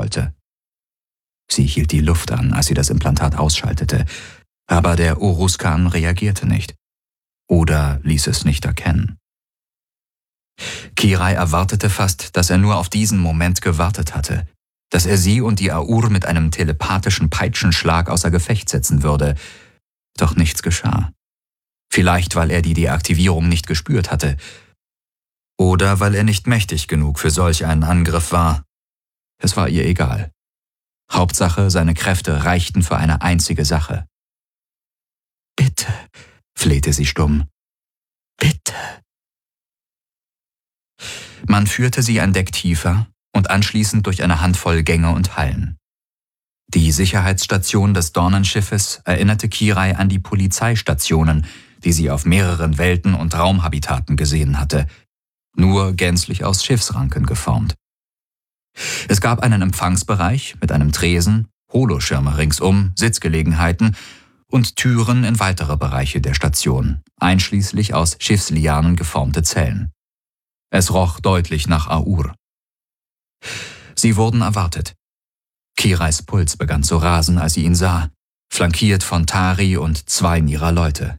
wollte. Sie hielt die Luft an, als sie das Implantat ausschaltete, aber der Uruzkan reagierte nicht. Oder ließ es nicht erkennen. Kirai erwartete fast, dass er nur auf diesen Moment gewartet hatte, dass er sie und die Aur mit einem telepathischen Peitschenschlag außer Gefecht setzen würde. Doch nichts geschah. Vielleicht, weil er die Deaktivierung nicht gespürt hatte. Oder weil er nicht mächtig genug für solch einen Angriff war. Es war ihr egal. Hauptsache, seine Kräfte reichten für eine einzige Sache. »Bitte«, flehte sie stumm. »Bitte.« Man führte sie ein Deck tiefer und anschließend durch eine Handvoll Gänge und Hallen. Die Sicherheitsstation des Dornenschiffes erinnerte Kirai an die Polizeistationen, die sie auf mehreren Welten und Raumhabitaten gesehen hatte, nur gänzlich aus Schiffsranken geformt. Es gab einen Empfangsbereich mit einem Tresen, Holoschirme ringsum, Sitzgelegenheiten und Türen in weitere Bereiche der Station, einschließlich aus Schiffslianen geformte Zellen. Es roch deutlich nach Aur. Sie wurden erwartet. Kirais Puls begann zu rasen, als sie ihn sah, flankiert von Tari und 2 ihrer Leute.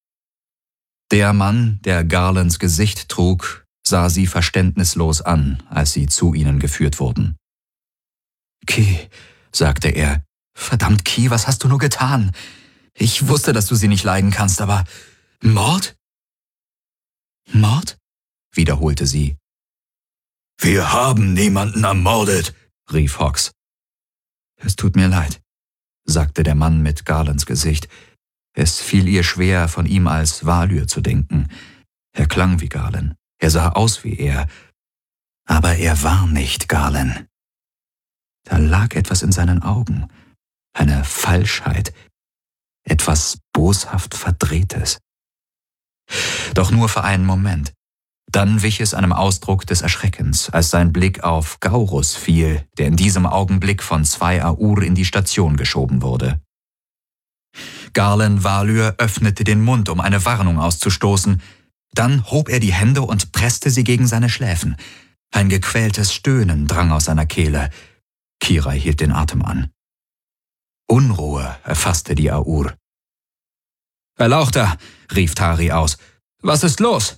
Der Mann, der Garlands Gesicht trug, sah sie verständnislos an, als sie zu ihnen geführt wurden. »Ki«, sagte er, »verdammt, Ki, was hast du nur getan? Ich wusste, dass du sie nicht leiden kannst, aber Mord?« »Mord?«, wiederholte sie. »Wir haben niemanden ermordet«, rief Hawks. »Es tut mir leid«, sagte der Mann mit Garlands Gesicht. Es fiel ihr schwer, von ihm als Valyr zu denken. Er klang wie Garland. Er sah aus wie er. Aber er war nicht Garland. Da lag etwas in seinen Augen. Eine Falschheit. Etwas boshaft Verdrehtes. Doch nur für einen Moment. Dann wich es einem Ausdruck des Erschreckens, als sein Blick auf Gaurus fiel, der in diesem Augenblick von 2 Aur in die Station geschoben wurde. Garland Valyr öffnete den Mund, um eine Warnung auszustoßen. Dann hob er die Hände und presste sie gegen seine Schläfen. Ein gequältes Stöhnen drang aus seiner Kehle. Kirai hielt den Atem an. Unruhe erfasste die Aur. »Erlauchter«, rief Tari aus. »Was ist los?«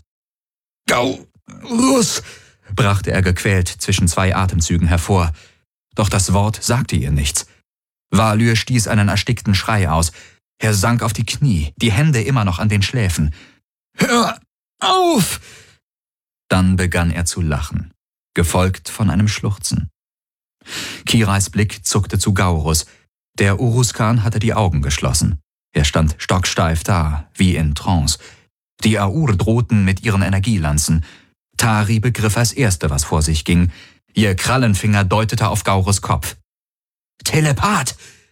»Gaurus«, brachte er gequält zwischen 2 Atemzügen hervor. Doch das Wort sagte ihr nichts. Valyr stieß einen erstickten Schrei aus. Er sank auf die Knie, die Hände immer noch an den Schläfen. »Hör auf!« Dann begann er zu lachen, gefolgt von einem Schluchzen. Kirais Blick zuckte zu Gaurus. Der Uruzkan hatte die Augen geschlossen. Er stand stocksteif da, wie in Trance. Die Aur drohten mit ihren Energielanzen. Tari begriff als Erste, was vor sich ging. Ihr Krallenfinger deutete auf Gaurus Kopf. »Telepath!«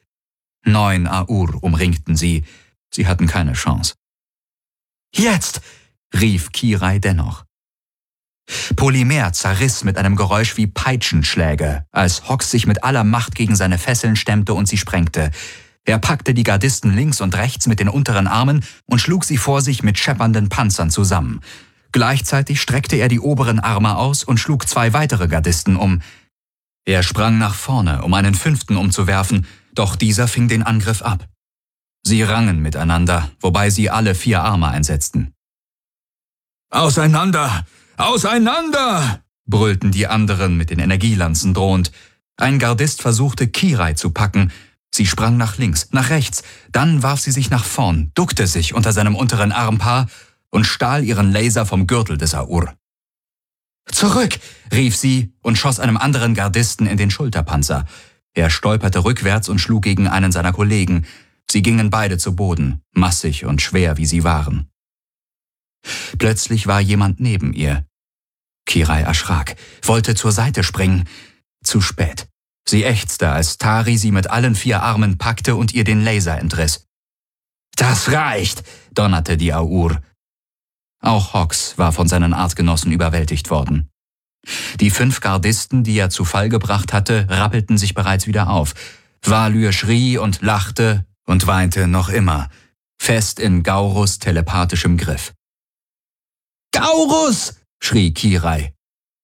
9 Aur umringten sie. Sie hatten keine Chance. »Jetzt!« rief Kirai dennoch. Polymer zerriss mit einem Geräusch wie Peitschenschläge, als Hawks sich mit aller Macht gegen seine Fesseln stemmte und sie sprengte. Er packte die Gardisten links und rechts mit den unteren Armen und schlug sie vor sich mit scheppernden Panzern zusammen. Gleichzeitig streckte er die oberen Arme aus und schlug 2 weitere Gardisten um. Er sprang nach vorne, um einen 5. umzuwerfen, doch dieser fing den Angriff ab. Sie rangen miteinander, wobei sie alle 4 Arme einsetzten. »Auseinander! Auseinander!« brüllten die anderen mit den Energielanzen drohend. Ein Gardist versuchte, Kirai zu packen. Sie sprang nach links, nach rechts, dann warf sie sich nach vorn, duckte sich unter seinem unteren Armpaar und stahl ihren Laser vom Gürtel des Aur. »Zurück«, rief sie und schoss einem anderen Gardisten in den Schulterpanzer. Er stolperte rückwärts und schlug gegen einen seiner Kollegen. Sie gingen beide zu Boden, massig und schwer wie sie waren. Plötzlich war jemand neben ihr. Kirai erschrak, wollte zur Seite springen. Zu spät. Sie ächzte, als Tari sie mit allen 4 Armen packte und ihr den Laser entriss. »Das reicht«, donnerte die Aur. Auch Hawks war von seinen Artgenossen überwältigt worden. Die 5 Gardisten, die er zu Fall gebracht hatte, rappelten sich bereits wieder auf. Valyr schrie und lachte und weinte noch immer, fest in Gaurus telepathischem Griff. »Gaurus«, schrie Kirai.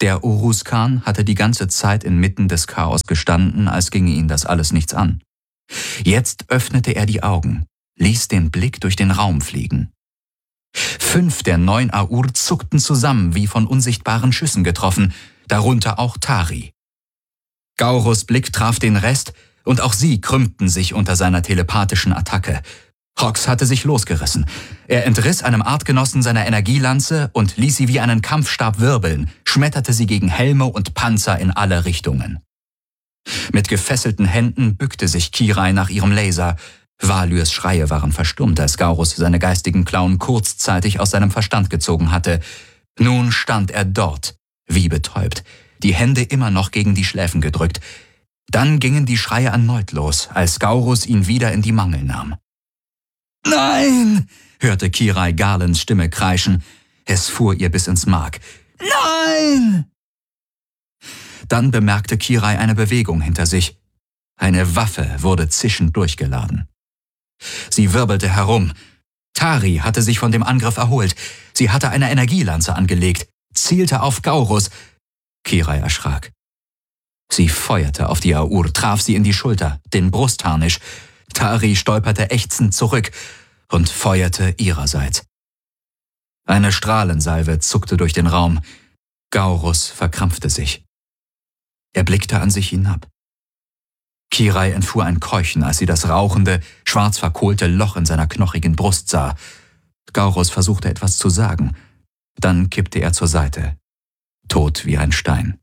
Der Uruzkan hatte die ganze Zeit inmitten des Chaos gestanden, als ginge ihn das alles nichts an. Jetzt öffnete er die Augen, ließ den Blick durch den Raum fliegen. 5 der 9 Aur zuckten zusammen, wie von unsichtbaren Schüssen getroffen, darunter auch Tari. Gaurus Blick traf den Rest, und auch sie krümmten sich unter seiner telepathischen Attacke. Hox hatte sich losgerissen. Er entriss einem Artgenossen seiner Energielanze und ließ sie wie einen Kampfstab wirbeln, schmetterte sie gegen Helme und Panzer in alle Richtungen. Mit gefesselten Händen bückte sich Kirai nach ihrem Laser. Valyrs Schreie waren verstummt, als Gaurus seine geistigen Klauen kurzzeitig aus seinem Verstand gezogen hatte. Nun stand er dort, wie betäubt, die Hände immer noch gegen die Schläfen gedrückt. Dann gingen die Schreie erneut los, als Gaurus ihn wieder in die Mangel nahm. »Nein!« hörte Kirai Garlands Stimme kreischen. Es fuhr ihr bis ins Mark. »Nein!« Dann bemerkte Kirai eine Bewegung hinter sich. Eine Waffe wurde zischend durchgeladen. Sie wirbelte herum. Tari hatte sich von dem Angriff erholt. Sie hatte eine Energielanze angelegt, zielte auf Gaurus. Kirai erschrak. Sie feuerte auf die Aur, traf sie in die Schulter, den Brustharnisch. Tari stolperte ächzend zurück und feuerte ihrerseits. Eine Strahlensalve zuckte durch den Raum. Gaurus verkrampfte sich. Er blickte an sich hinab. Kirai entfuhr ein Keuchen, als sie das rauchende, schwarz verkohlte Loch in seiner knochigen Brust sah. Gaurus versuchte etwas zu sagen. Dann kippte er zur Seite, tot wie ein Stein.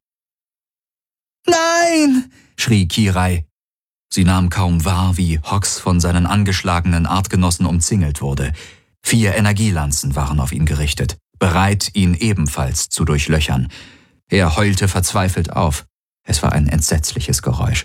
»Nein!« schrie Kirai. Sie nahm kaum wahr, wie Hox von seinen angeschlagenen Artgenossen umzingelt wurde. 4 Energielanzen waren auf ihn gerichtet, bereit, ihn ebenfalls zu durchlöchern. Er heulte verzweifelt auf. Es war ein entsetzliches Geräusch.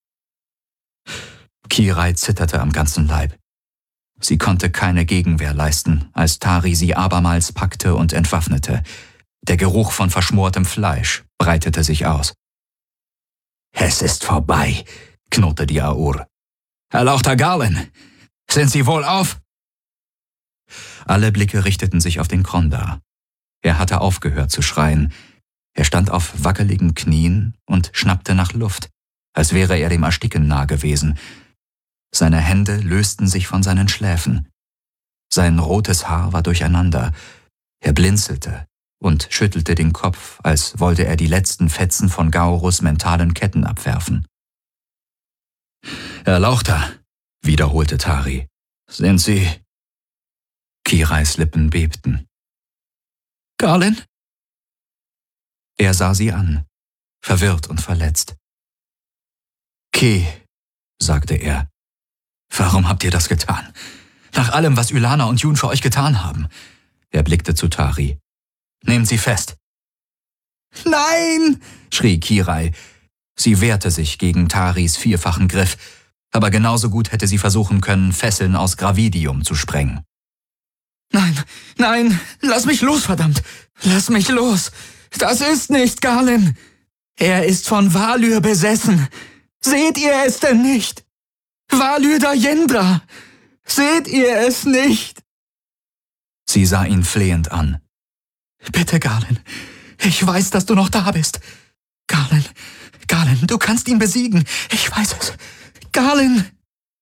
Kirai zitterte am ganzen Leib. Sie konnte keine Gegenwehr leisten, als Tari sie abermals packte und entwaffnete. Der Geruch von verschmortem Fleisch breitete sich aus. »Es ist vorbei«, knurrte die Aur. »Erlauchter Garland, sind Sie wohlauf?« Alle Blicke richteten sich auf den Krondar. Er hatte aufgehört zu schreien. Er stand auf wackeligen Knien und schnappte nach Luft, als wäre er dem Ersticken nah gewesen. Seine Hände lösten sich von seinen Schläfen. Sein rotes Haar war durcheinander. Er blinzelte und schüttelte den Kopf, als wollte er die letzten Fetzen von Gaurus mentalen Ketten abwerfen. »Erlauchter«, wiederholte Tari. »Sind Sie...« Kirais Lippen bebten. »Garland?« Er sah sie an, verwirrt und verletzt. »Ke«, sagte er, »warum habt ihr das getan? Nach allem, was Ylana und Jun für euch getan haben.« Er blickte zu Tari. »Nehmt sie fest.« »Nein«, schrie Kirai. Sie wehrte sich gegen Taris 4-fachen Griff, aber genauso gut hätte sie versuchen können, Fesseln aus Gravidium zu sprengen. »Nein, nein, lass mich los, verdammt! Lass mich los! Das ist nicht Garland! Er ist von Valyr besessen! Seht ihr es denn nicht? Valyr Dayendra! Seht ihr es nicht?« Sie sah ihn flehend an. »Bitte, Garland, ich weiß, dass du noch da bist. Garland, du kannst ihn besiegen. Ich weiß es. Garland!«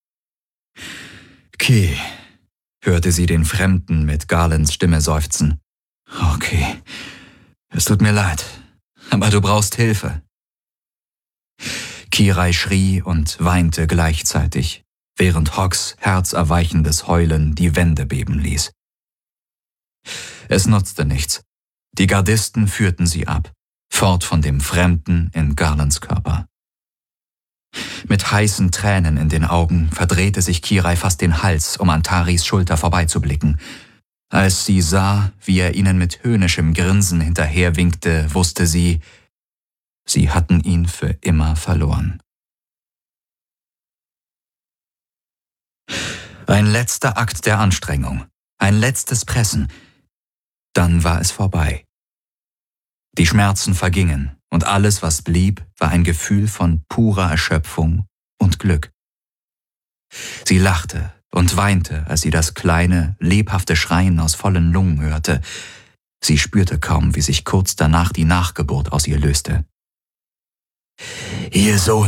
»Ke«, hörte sie den Fremden mit Garlands Stimme seufzen. »Okay, es tut mir leid, aber du brauchst Hilfe.« Kirai schrie und weinte gleichzeitig, während Hox herzerweichendes Heulen die Wände beben ließ. Es nutzte nichts. Die Gardisten führten sie ab, fort von dem Fremden in Garlands Körper. Mit heißen Tränen in den Augen verdrehte sich Kirai fast den Hals, um an Taris Schulter vorbeizublicken. Als sie sah, wie er ihnen mit höhnischem Grinsen hinterherwinkte, wusste sie, sie hatten ihn für immer verloren. Ein letzter Akt der Anstrengung, ein letztes Pressen. Dann war es vorbei. Die Schmerzen vergingen und alles, was blieb, war ein Gefühl von purer Erschöpfung und Glück. Sie lachte und weinte, als sie das kleine, lebhafte Schreien aus vollen Lungen hörte. Sie spürte kaum, wie sich kurz danach die Nachgeburt aus ihr löste. »Ihr Sohn